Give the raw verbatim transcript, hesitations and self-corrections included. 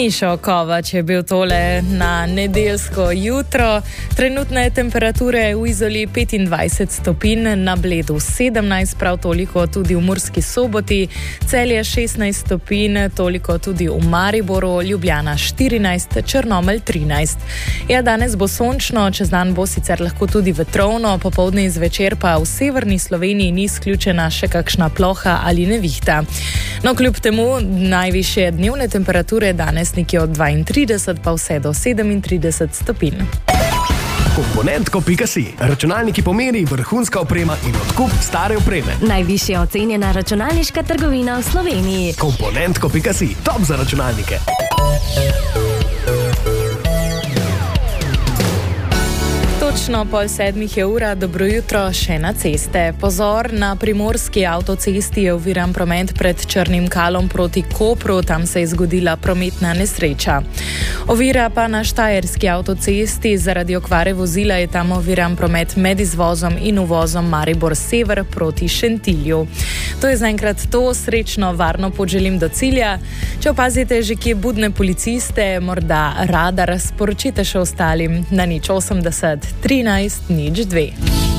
Mišo Kovač je bil tole na nedeljsko jutro. Trenutne temperature v Izoli petindvajset stopinj, na Bledu sedemnajst, prav toliko tudi v Murski Soboti, Celje šestnajst stopinj, toliko tudi v Mariboru, Ljubljana štirinajst, Črnomelj trinajst. Ja, danes bo sončno, čez dan bo sicer lahko tudi vetrovno, popoldne in zvečer pa v severni Sloveniji ni izključena še kakšna ploha ali nevihta. No, kljub temu najvišje dnevne temperature danes nekje od dvaintrideset pa vse do sedemintrideset stopinj. Komponentko pika si. Računalniki pomeni vrhunska oprema in odkup stare opreme. Najvišje ocenjena računalniška trgovina v Sloveniji. Komponentko pika si. Top za računalnike. Točno pol sedmih je ura, dobro jutro še na ceste. Pozor, na primorski avtocesti je oviran promet pred Črnim Kalom proti Kopru, tam se je zgodila prometna nesreča. Ovira pa na štajerski avtocesti, zaradi okvare vozila je tam oviran promet med izvozom in uvozom Maribor Sever proti Šentilju. To je zaenkrat to, srečno, varno pot želim do cilja. Če opazite že kje budne policiste, morda radar, sporočite še ostalim na nič osemdeset trinajst nič dve.